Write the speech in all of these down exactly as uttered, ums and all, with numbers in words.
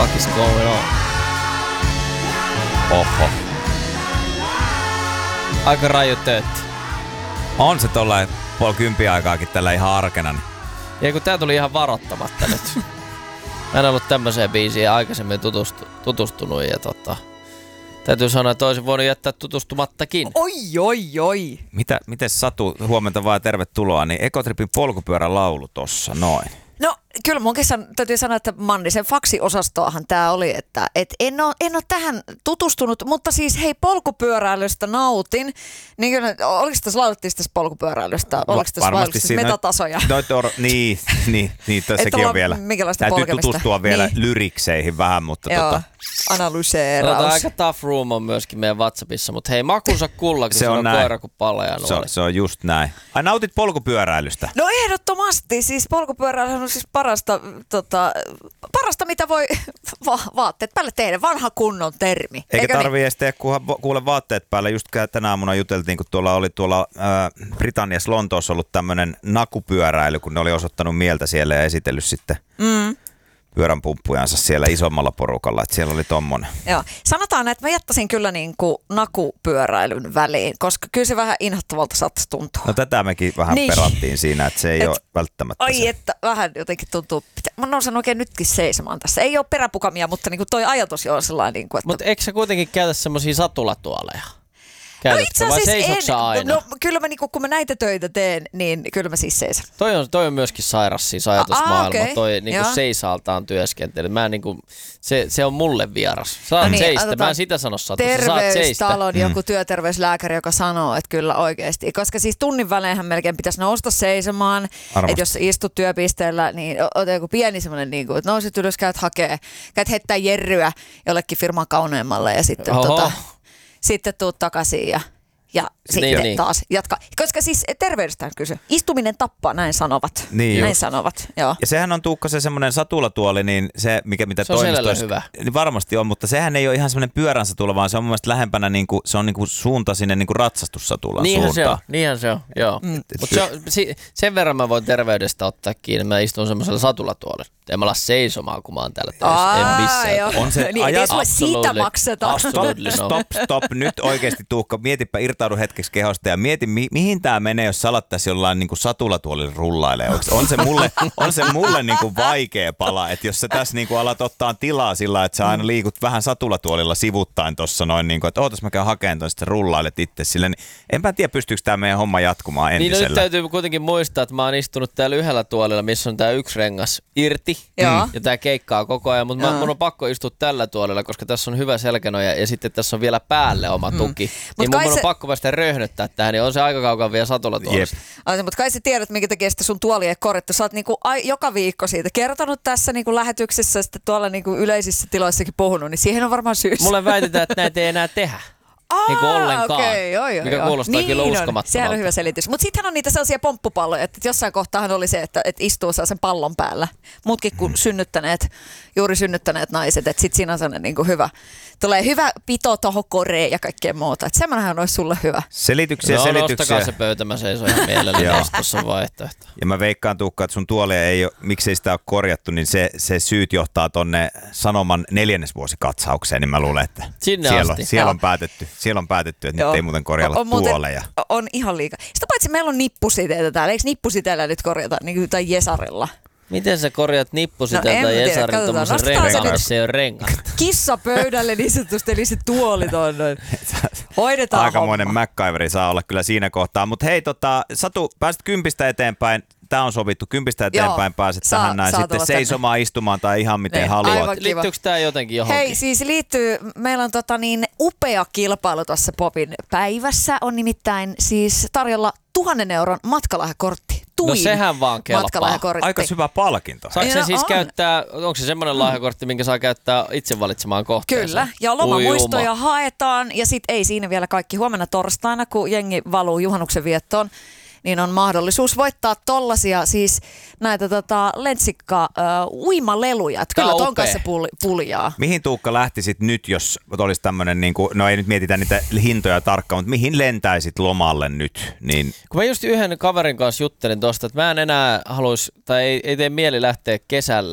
fuck is going on? Oho. Aika raju töötti. On se tollain puoli kympiä aikaakin tällä ihan arkena. Niin. Ja kun tää tuli ihan varoittamatta nyt. Mä en ollut tämmöiseen biisiin aikaisemmin tutustu, tutustunut ja tota... Täytyy sanoa, että olisin voinut jättää tutustumattakin. Oi, oi, oi. Mitä, miten Satu, huomenta vaan ja tervetuloa, niin Ekotripin polkupyörälaulu tossa, noin. No kyllä munkin san, täytyy sanoa, että Mannisen faksiosastoahan tämä oli, että et en, ole, en ole tähän tutustunut, mutta siis hei, polkupyöräilystä nautin. Niin kyllä, oliko tässä laulettiin tässä polkupyöräilystä? Oliko tässä varmasti metatasoja? Noit, noit, niin, niin, niin sekin on vielä. Täytyy polkemista. tutustua vielä niin. lyrikseihin vähän, mutta joo, tota... analyseeraus. Tota, aika tough room on myöskin meidän WhatsAppissa, mutta hei, makunsa kullakin, se on, on koira kuin palla ja nuoli. Se on, se on just näin. Ai nautit polkupyöräilystä? No ehdottomasti, siis polkupyöräily on siis parasta, tota, parasta mitä voi va- vaatteet päälle tehdä, vanha kunnon termi. Eikä Eikö tarvii niin? edes tehdä kuule vaatteet päälle. Just tänä aamuna juteltiin, kun tuolla oli tuolla äh, Britanniassa Lontoossa ollut tämmöinen nakupyöräily, kun ne oli osoittanut mieltä siellä ja esitellyt sitten mm. pyöränpumppujansa siellä isommalla porukalla, että siellä oli tommonen. Joo. Sanotaan, että mä jättäisin kyllä niin kuin nakupyöräilyn väliin, koska kyllä se vähän inhottavalta saattaisi tuntua. No tätä mekin vähän niin. perattiin siinä, että se ei Et, ole välttämättä ai se. että vähän jotenkin tuntuu, mä nousen oikein nytkin seisomaan tässä. Ei ole peräpukamia, mutta niin kuin toi ajatus jo on sellainen, niin kuin, että... Mutta eikö sä kuitenkin käytä semmosia satulatuoleja? No itse asiassa en, aina? no kyllä mä niinku, kun mä näitä töitä teen, niin kyllä mä siis seison. Toi on, toi on myöskin sairas siis ajatusmaailma, Aa, okay. toi niinku seisaaltaan työskentely. Mä niinku, se, se on mulle vieras. Saat no niin, seistä, mä en sitä sano Satu, sä saat seistä. Terveystalon mm. joku työterveyslääkäri, joka sanoo, että kyllä oikeasti. Koska siis tunnin väleinhän melkein pitäisi nousta seisomaan, että jos istut työpisteellä, niin ota joku pieni semmoinen, niin kuin, että nousit ylös, käyt hakee, käyt heittää jerryä jollekin firman kauneimmalle ja sitten tota... Sitten tuut takaisin ja, ja sitten niin, taas niin. jatka. Koska siis terveydestä kysy. Istuminen tappaa, näin sanovat. Niin näin just. sanovat, joo. Ja sehän on Tuukka se semmoinen satulatuoli, niin se, mikä, mitä se on toimistoissa... hyvä. Niin varmasti on, mutta sehän ei ole ihan semmoinen pyörän satula, vaan se on mun mielestä lähempänä, niin kuin, se on niin kuin suunta sinne niin kuin ratsastussatulan niinhän suuntaan. Se on, niinhän se on, joo. Mm. Mutta se sen verran mä voin terveydestä ottaa kiinni, mä istun semmoisella satulatuolella. En mä ala seisomaan, kun mä oon täällä töissä. En missään. On se niin, ajat... Ei siitä makseta. Stop, stop, stop. Nyt oikeasti Tuukka, mietipä, irtaudu hetkeksi kehosta ja mieti, mi- mihin tää menee, jos sä aloittaisi jollain niin kuin satulatuolilla rullailee. On se mulle, on se mulle niin kuin vaikea pala, että jos sä tässä niin kuin alat ottaa tilaa sillä, että sä aina liikut vähän satulatuolilla sivuttain tossa noin, niin kuin, että ootas mä käyn hakemaan ton, sitten rullailet itse sille. Niin enpä tiedä, pystyykö tää meidän homma jatkumaan entisellä. Niin no nyt täytyy kuitenkin muistaa, että mä oon istunut täällä yhdellä tuolilla, missä on tää yksi rengas irti. Joo. Ja tää keikkaa koko ajan, mutta mun on pakko istua tällä tuolilla, koska tässä on hyvä selkänoja ja sitten tässä on vielä päälle oma tuki. Mm. Niin mun, mun on se... pakko päästä röhnöttää tähän, niin on se aika kaukaa vielä satulatuolista. Yep. Mutta kai sä tiedät, minkä takia sitä sun tuoli ei korjattu. Sä oot niinku ai, joka viikko siitä kertonut tässä niinku lähetyksessä ja sitten tuolla niinku yleisissä tiloissakin puhunut, niin siihen on varmaan syys. Mulle väitetään, että näitä ei enää tehdä. Aa, niin kuin ollenkaan, okay, joo, joo, mikä joo. kuulostaa niin kyllä on. uskomattomalta. Sehän on hyvä selitys. Mutta sittenhän on niitä sellaisia pomppupalloja, että jossain kohtahan oli se, että, että istuu sen pallon päällä. Muutkin kuin synnyttäneet, juuri synnyttäneet naiset, että sitten siinä on sellainen niin kuin hyvä, tulee hyvä pito tohon koreen ja kaikkea muuta. Että semmoinenhan olisi sulle hyvä. Selityksiä, no, selityksiä. Nostakaa se pöytä, mä seison ihan mielelläni, jos tuossa on vaihtoehto. Ja mä veikkaan Tuukka, että sun tuolia ei ole, miksei sitä ole korjattu, niin se, se syyt johtaa tonne Sanoman neljännesvuosikatsaukseen, niin mä luulen, että sinne siellä, asti. siellä on päätetty, siellä on päätetty, että joo. Nyt ei muuten korjalla on, tuoleja. Muuten, on ihan liikaa. Sitä paitsi meillä on nippusiteitä täällä, eikö nippusiteillä nyt korjata niin kuin tai Jesarilla? Miten sä korjaat nippusiteitä no, Jesarin tommosen renkaan, missä ei ole renkaat? Kissa pöydälle niin sanotusti, eli se tuoli tuonne. Hoidetaan aikamoinen homma. MacGyveri saa olla kyllä siinä kohtaa. Mutta hei, tota, Satu, pääsit kympistä eteenpäin. Tämä on sovittu. Kympistä eteenpäin joo, pääset saa, tähän näin sitten seisomaan, tänne. Istumaan tai ihan miten ne, haluat. Liittyykö tämä jotenkin johonkin? Hei, siis liittyy. Meillä on tota niin upea kilpailu tuossa Popin päivässä. On nimittäin siis tarjolla tuhannen euron matkalahjakortti. Tuin no sehän vaan kelpaa. Aika hyvä palkinto. Saako se siis on. käyttää, onko se semmoinen lahjakortti, minkä saa käyttää itse valitsemaan kohteeseen? Kyllä, ja lomamuistoja haetaan ja sit ei siinä vielä kaikki. Huomenna torstaina, kun jengi valuu juhannuksen viettoon, niin on mahdollisuus voittaa tollasia, siis näitä tota, lentsikka uh, uimaleluja. Että kyllä ton kanssa pul, puljaa. Mihin Tuukka lähtisit nyt, jos olisi tämmöinen, niin kuin, no ei nyt mietitä niitä hintoja tarkkaan, mutta mihin lentäisit lomalle nyt? Niin... Kun mä just yhden kaverin kanssa juttelin tosta, että mä en enää haluaisi, tai ei, ei tee mieli lähteä kesällä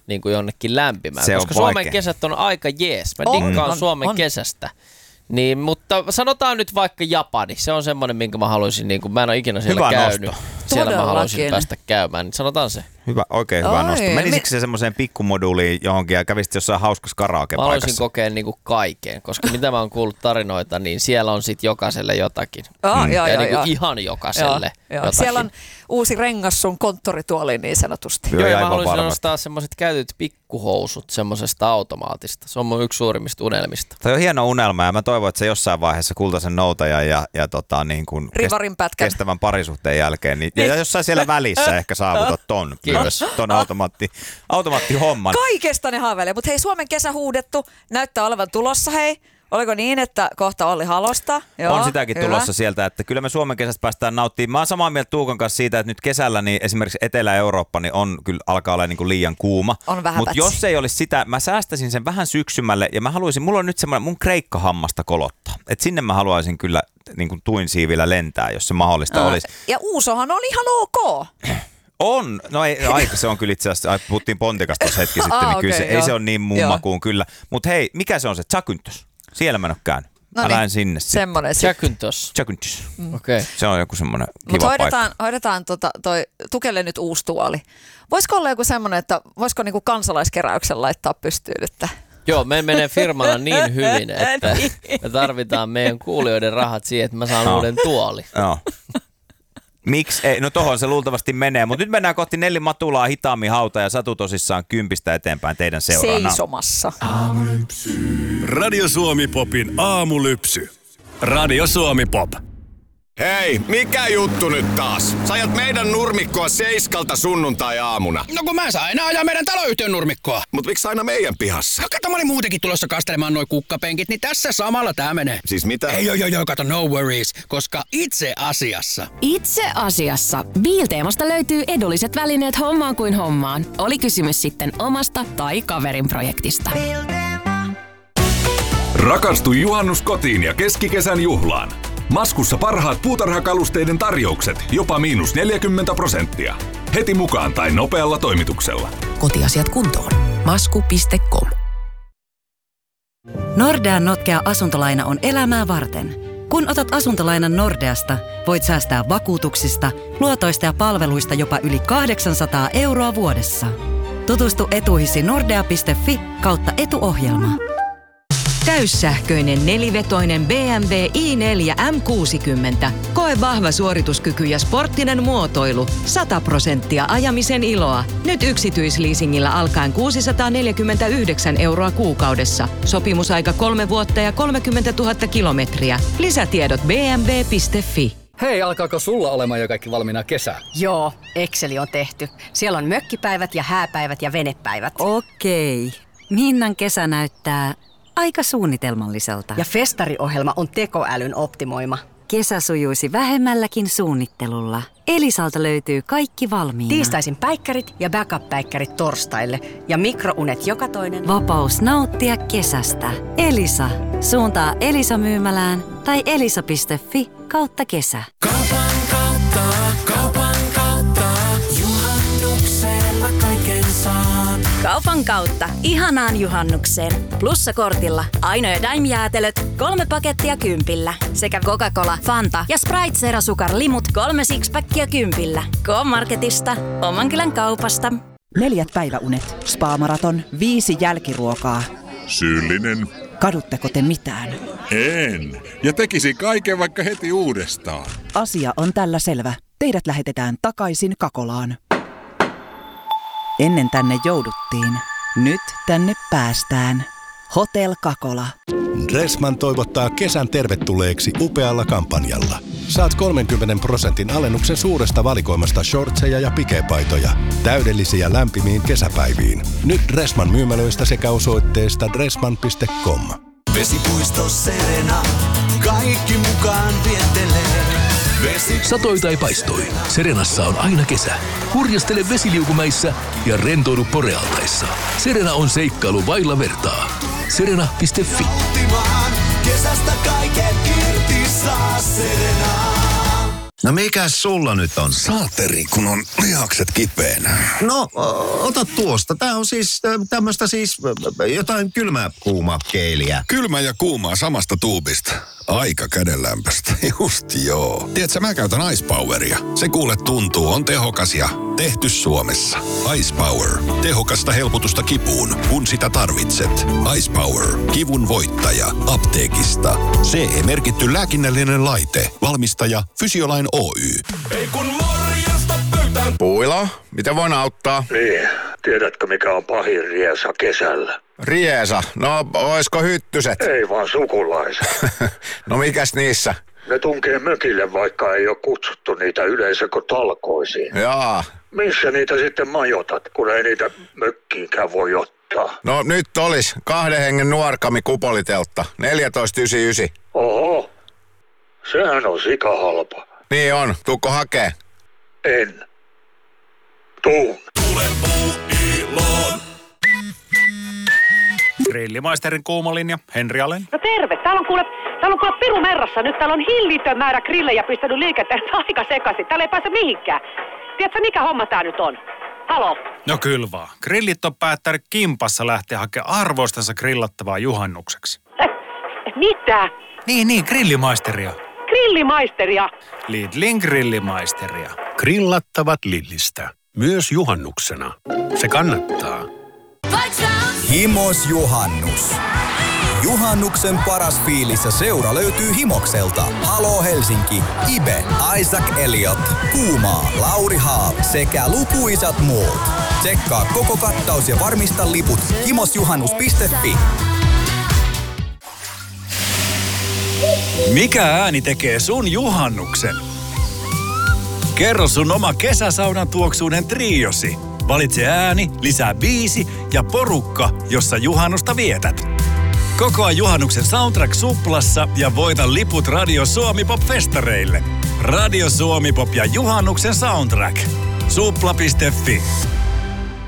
niin kuin jonnekin lämpimään. Se koska Suomen kesät on aika jees. Mä on, dikkaan on, Suomen on. kesästä. Niin, mutta sanotaan nyt vaikka Japani. Se on semmoinen, minkä mä haluaisin, niin kuin mä en ole ikinä siellä hyvä käynyt. nosto. Siellä Todellakin. mä haluaisin päästä käymään, niin sanotaan se. Hyvä, oikein hyvä Oi, nosto. Menisikö mi- se semmoiseen pikkumoduuliin johonkin ja kävisit jossain hauskassa Mä haluaisin karaoke-paikassa? kokea niin kuin kaiken, koska mitä mä oon kuullut tarinoita, niin siellä on sit jokaiselle jotakin. Oh, Mm. joo, ja joo, niin kuin joo. ihan jokaiselle Joo, joo. jotakin. Siellä on uusi rengas sun konttorituoliin niin sanotusti. Joo, Joo, ja mä aivan haluaisin varmasti. ostaa semmoiset käytetyt pikkuhousut semmosesta automaatista. Se on mun yksi suurimmista unelmista. Toi on hieno unelma ja mä toivon, että se jossain vaiheessa kultaisen noutajan ja, ja tota, niin kuin Rivarin pätkän. kestävän parisuhteen jälkeen. Niin, ja jossain siellä välissä ehkä saavutat ton, Kiitos. myös, ton automaatti, automaattihomman. Kaikesta ne haaveilee, mutta hei, Suomen kesä huudettu, näyttää olevan tulossa, hei. Oliko niin, että kohta Olli Halosta? Joo, On sitäkin hyvä. tulossa sieltä, että kyllä me Suomen kesästä päästään nauttimaan. Mä oon samaa mieltä Tuukan kanssa siitä, että nyt kesällä niin esimerkiksi Etelä-Eurooppa niin on kyllä alkaa olla niin kuin liian kuuma. On vähän Mutta pätsi. jos ei olisi sitä, mä säästäisin sen vähän syksymälle ja mä haluaisin, mulla on nyt semmoinen mun kreikkahammasta kolottaa. Että sinne mä haluaisin kyllä niin kuin tuin siivillä lentää, jos se mahdollista Aa, olisi. Ja Uusohan on ihan ok. On, no ei, aika se on kyllä itse asiassa, puhuttiin Pontikasta tuossa hetki sitten, Aa, niin kyllä okei, se, ei joo. se ole niin muun Joo. makuun kyllä. Mutta hei, mikä se on se Zakynthos? Siellä mä en ole käynyt. Mä Noniin, lähden sinne sitten. semmoinen sitten. Zakynthos. Zakynthos. Okei. Okay. Se on joku semmoinen kiva Mutta paikka. hoidetaan, hoidetaan tota, toi Tukelle nyt uusi tuoli. Voisiko olla joku semmoinen, että voisiko niinku kansalaiskeräyksen laittaa pystyyn, että Joo, me menee firmana niin hyvin, että me tarvitaan meidän kuulijoiden rahat siihen, että mä saan No. uuden tuoli. Joo. Miksi ei? No tohon se luultavasti menee, mutta nyt mennään kohti Nelli Matulaa hitaammin hauta ja Satu tosissaan kympistä eteenpäin teidän seurana. seisomassa. Radio Suomi Popin aamulypsy. Radio Suomi Pop. Hei, mikä juttu nyt taas? Sä ajat meidän nurmikkoa seiskalta sunnuntai-aamuna. No kun mä saan enää ajaa meidän taloyhtiön nurmikkoa. Mut miksi aina meidän pihassa? No kato, mä olin muutenkin tulossa kastelemaan noi kukkapenkit, niin tässä samalla tää menee. Siis mitä? Ei joo joo joo, kato, no worries, koska itse asiassa. Itse asiassa Biilteemasta löytyy edulliset välineet hommaan kuin hommaan. Oli kysymys sitten omasta tai kaverin projektista. Rakastu juhannuskotiin ja keskikesän juhlaan. Maskussa parhaat puutarhakalusteiden tarjoukset, jopa miinus neljäkymmentä prosenttia. Heti mukaan tai nopealla toimituksella. Kotiasiat kuntoon. masku piste com. Nordean notkea asuntolaina on elämää varten. Kun otat asuntolainan Nordeasta, voit säästää vakuutuksista, luotoista ja palveluista jopa yli kahdeksansataa euroa vuodessa. Tutustu etuihisi nordea piste fi kautta etuohjelma. Täyssähköinen nelivetoinen B M W i neljä M kuusikymmentä. Koe vahva suorituskyky ja sporttinen muotoilu. sata prosenttia ajamisen iloa. Nyt yksityisleasingillä alkaen kuusisataaneljäkymmentäyhdeksän euroa kuukaudessa. Sopimusaika kolme vuotta ja kolmekymmentätuhatta kilometriä. Lisätiedot b m w piste fi. Hei, alkaako sulla olemaan jo kaikki valmiina kesää? Joo, Exceli on tehty. Siellä on mökkipäivät ja hääpäivät ja venepäivät. Okei. Minnan kesä näyttää aika suunnitelmalliselta. Ja festariohjelma on tekoälyn optimoima. Kesä sujuisi vähemmälläkin suunnittelulla. Elisalta löytyy kaikki valmiina. Tiistaisin päikkärit ja backup-päikkärit torstaille. Ja mikrounet joka toinen. Vapaus nauttia kesästä. Elisa. Suuntaa Elisa-myymälään tai elisa piste fi kautta kesä. Kaupan kautta, kaupan kautta, juhannuksella kaiken saan. Kaupan kautta. Ihanaan juhannukseen. Plussakortilla. Aino ja Daim-jäätelöt. Kolme pakettia kympillä. Sekä Coca-Cola, Fanta ja Sprite Zero Sukar Limut kolme sixpackia kympillä. K-Marketista. Oman kylän kaupasta. Neljät päiväunet. Spa-maraton. Viisi jälkiruokaa. Syyllinen. Kadutteko te mitään? En. Ja tekisi kaiken vaikka heti uudestaan. Asia on tällä selvä. Teidät lähetetään takaisin Kakolaan. Ennen tänne jouduttiin. Nyt tänne päästään. Hotel Kakola. Dressman toivottaa kesän tervetulleeksi upealla kampanjalla. Saat kolmenkymmenen prosentin alennuksen suuresta valikoimasta shortseja ja pikepaitoja. Täydellisiä lämpimiin kesäpäiviin. Nyt Dressman myymälöistä sekä osoitteesta dressman piste com. Vesipuisto Serena, kaikki mukaan viettelee. Satoi tai paistoi, Serenassa on aina kesä. Hurjastele vesiliukumäissä ja rentoudu Borealtaissa. Serena on seikkailu vailla vertaa. Serena piste fi. Kesästä kaiken irti saa Serena. No mikäs sulla nyt on? Saatteri, kun on lihakset kipeänä. No, ota tuosta. Tää on siis tämmöstä siis jotain kylmää kuumaa keiliä. Kylmä ja kuumaa samasta tuubista. Aika kädenlämpöstä. Just joo. Tiedätkö, mä käytän Ice Poweria. Se kuule tuntuu, on tehokas ja tehty Suomessa. Ice Power. Tehokasta helpotusta kipuun, kun sitä tarvitset. Ice Power. Kivun voittaja. Apteekista. C E-merkitty lääkinnällinen laite. Valmistaja Fysiolain Oy. Ei kun morjesta pöytään. Puila, mitä voin auttaa? Niin, tiedätkö mikä on pahin riesa kesällä? Riesa? No, oisko hyttyset? Ei vaan sukulaiset. No mikäs niissä? Ne tunkee mökille, vaikka ei ole kutsuttu niitä yleisökotalkoisiin. Jaa. Missä niitä sitten majoitat, kun ei niitä mökkiinkään voi ottaa? No nyt olis kahden hengen nuorkami kupoliteltta. neljätoista yhdeksänkymmentäyhdeksän. Oho, sehän on sikahalpa. Niin on, tuukko hakee? En. Tuun. Tule Puuiloon. Grillimaisterin kuumalinja, Henri Alen. No terve, täällä on kuule, täällä on kuule Piru Merrassa. Nyt täällä on hillitön määrä grillejä pistänyt liikenteen aika sekaisin. Täällä ei pääse mihinkään. Tiedätkö mikä homma tää nyt on? Halo? No kyllä vaan. Grillit on päättänyt kimpassa lähteä hakemaan arvoistansa grillattavaa juhannukseksi. Eh, mitä? Niin, niin, grillimaisteria. Grillimaisteria? Lidlin grillimaisteria. Grillattavat Lidlistä. Myös juhannuksena. Se kannattaa. Himos Juhannus. Juhannuksen paras fiilis ja seura löytyy Himokselta. Halo Helsinki, Ibe, Isaac Elliot, Kuumaa, Lauri Haal sekä lukuisat muut. Tsekkaa koko kattaus ja varmista liput himosjuhannus piste fi. Mikä ääni tekee sun juhannuksen? Kerro sun oma kesäsaunan tuoksuinen triosi. Valitse ääni, lisää biisi ja porukka, jossa juhannusta vietät. Kokoa juhannuksen soundtrack Suplassa ja voita liput Radio Suomi-pop-festareille. Radio Suomi-pop ja juhannuksen soundtrack. Supla piste fi.